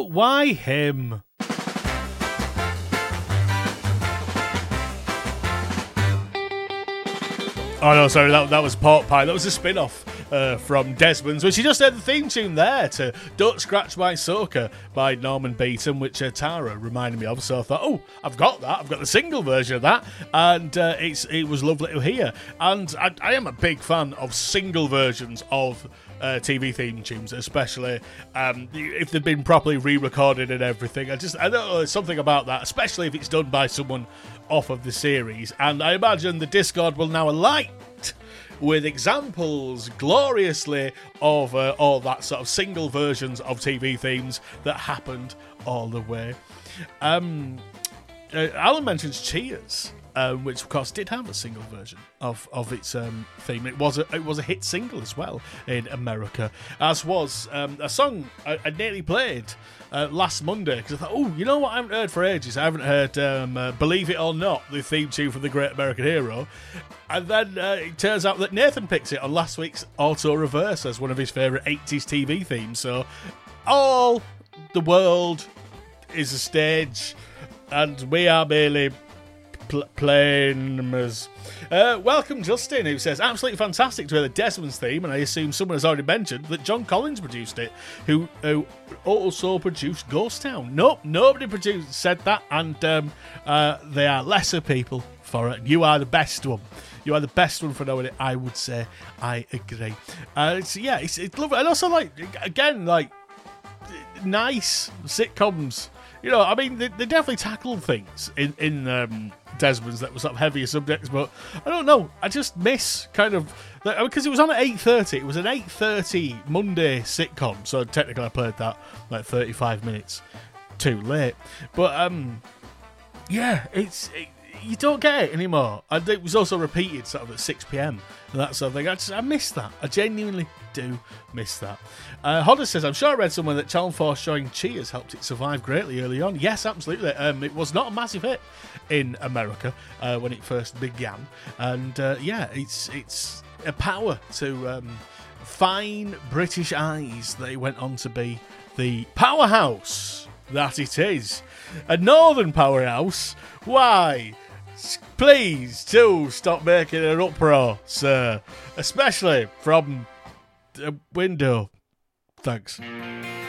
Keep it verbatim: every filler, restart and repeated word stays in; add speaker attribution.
Speaker 1: But why him? Oh no, sorry, that, that was Pork Pie. That was a spin-off uh, from Desmond's, which you just heard the theme tune there to Don't Scratch My Soca by Norman Beaton, which uh, Tara reminded me of. So I thought, oh, I've got that. I've got the single version of that. And uh, it's it was lovely to hear. And I, I am a big fan of single versions of Uh, T V theme tunes, especially um, if they've been properly re-recorded and everything. I just, I don't know, there's something about that, especially if it's done by someone off of the series. And I imagine the Discord will now alight with examples gloriously of uh, all that sort of single versions of T V themes that happened all the way. Um, uh, Alan mentions Cheers. Um, which of course did have a single version of, of its um, theme. It was a it was a hit single as well in America, as was um, a song I, I nearly played uh, last Monday because I thought, oh, you know what I haven't heard for ages? I haven't heard um, uh, Believe It or Not, the theme tune from The Great American Hero, and then uh, it turns out that Nathan picked it on last week's Auto Reverse as one of his favourite eighties T V themes. So all the world is a stage, and we are merely Pl- playing as uh, welcome Justin, who says absolutely fantastic to hear the Desmond's theme, and I assume someone has already mentioned that John Collins produced it, who, who also produced Ghost Town. Nope, nobody produced said that, and um, uh, they are lesser people for it. You are the best one. You are the best one for knowing it. I would say I agree. Uh, it's, yeah, it's, it's lovely, and also like again like nice sitcoms. You know, I mean, they, they definitely tackled things in in um, Desmond's that were sort of heavier subjects, but I don't know. I just miss kind of because it was on at eight thirty. It was an eight thirty Monday sitcom, so technically I played that like thirty-five minutes too late. But um, yeah, it's it, you don't get it anymore. And it was also repeated sort of at six p.m. and that sort of thing. I just I miss that. I genuinely do miss that. Uh, Hodder says, I'm sure I read somewhere that Channel four showing Cheers helped it survive greatly early on. Yes, absolutely. Um, it was not a massive hit in America uh, when it first began. And uh, yeah, it's it's a power to um, fine British eyes that it went on to be the powerhouse that it is. A northern powerhouse. Why? Please do stop making an uproar, sir. Especially from the window. Thanks.